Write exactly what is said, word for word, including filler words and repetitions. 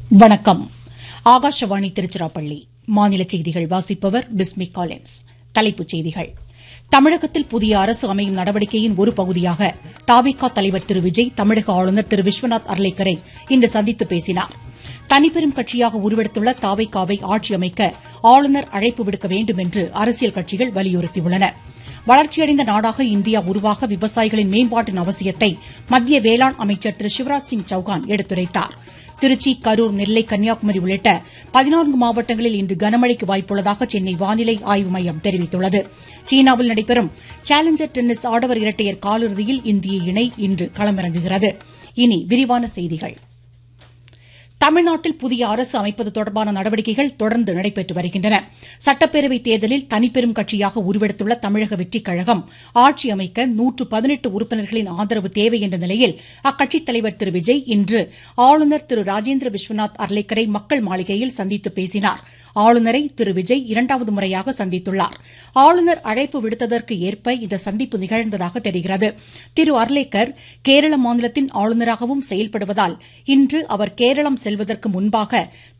வணக்கம். ஆகாஷவாணி திருச்சிராப்பள்ளி. மாநில செய்திகள் வாசிப்பவர் பிஸ்மி காலின்ஸ். தலைப்புச் செய்திகள். தமிழகத்தில் புதிய அரசு அமையும் நடவடிக்கையின் ஒரு பகுதியாக தவிக தலைவர் திரு விஜய் தமிழக ஆளுநர் திரு விஸ்வநாத் அர்லேக்கரை இன்று சந்தித்து பேசினார். தனிப்பெரும் கட்சியாக உருவெடுத்துள்ள தவிகவை ஆட்சி அமைக்க ஆளுநர் அழைப்பு விடுக்க வேண்டும் என்று அரசியல் கட்சிகள் வலியுறுத்தியுள்ளன. வளர்ச்சியடைந்த நாடாக இந்தியா உருவாக விவசாயிகளின் மேம்பாட்டின் அவசியத்தை மத்திய வேளாண் அமைச்சர் திரு சிவராஜ் சிங் சௌகான் எடுத்துரைத்தார். திருச்சி, கரூர், நெல்லை, கன்னியாகுமரி உள்ளிட்ட பதினான்கு மாவட்டங்களில் இன்று கனமழைக்கு வாய்ப்புள்ளதாக சென்னை வானிலை ஆய்வு மையம் தெரிவித்துள்ளது. சீனாவில் நடைபெறும் சேலஞ்சர் டென்னிஸ் ஆடவர் இரட்டையர் காலிறுதியில் இந்திய இணை இன்று களமிறங்குகிறது. இனி விரிவான செய்திகள். தமிழ்நாட்டில் புதிய அரசு அமைப்பது தொடர்பான நடவடிக்கைகள் தொடர்ந்து நடைபெற்று வருகின்றன. சட்டப்பேரவைத் தேர்தலில் தனிப்பெரும் கட்சியாக உருவெடுத்துள்ள தமிழக வெற்றிக் கழகம் ஆட்சி அமைக்க நூற்று பதினெட்டு உறுப்பினர்களின் ஆதரவு தேவை என்ற நிலையில் அக்கட்சித் தலைவர் திரு விஜய் இன்று ஆளுநர் திரு ராஜேந்திர விஸ்வநாத் அர்லேக்கரை மக்கள் மாளிகையில் சந்தித்து பேசினார். ஆளுநரை திரு விஜய் இரண்டாவது முறையாக சந்தித்துள்ளார். ஆளுநர் அழைப்பு விடுத்ததற்கு ஏற்ப இந்த சந்திப்பு நிகழ்ந்ததாக தெரிகிறது. திரு அர்லேக்கர் கேரள மாநிலத்தின் ஆளுநராகவும் செயல்படுவதால் இன்று அவர் கேரளம் செல்வதற்கு முன்பாக